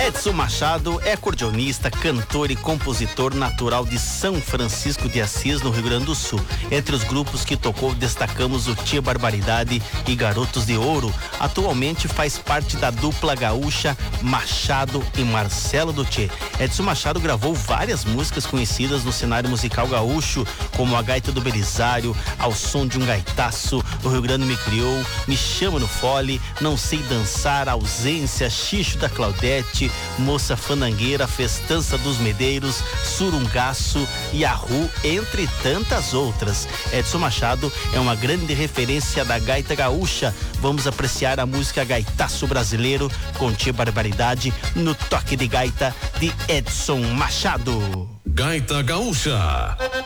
Edson Machado é acordeonista, cantor e compositor natural de São Francisco de Assis, no Rio Grande do Sul. Entre os grupos que tocou, destacamos o Tia Barbaridade e Garotos de Ouro. Atualmente faz parte da dupla gaúcha Machado e Marcelo do Tchê. Edson Machado gravou várias músicas conhecidas no cenário musical gaúcho, como A Gaita do Belisário, Ao Som de um Gaitaço, O Rio Grande Me Criou, Me Chama no Fole, Não Sei Dançar, Ausência, Xixo da Claudete, Moça Fandangueira, Festança dos Medeiros, Surungaço e Arru, entre tantas outras. Edson Machado é uma grande referência da gaita gaúcha. Vamos apreciar a música Gaitaço Brasileiro com Tia Barbaridade no toque de gaita de Edson Machado. Gaita Gaúcha.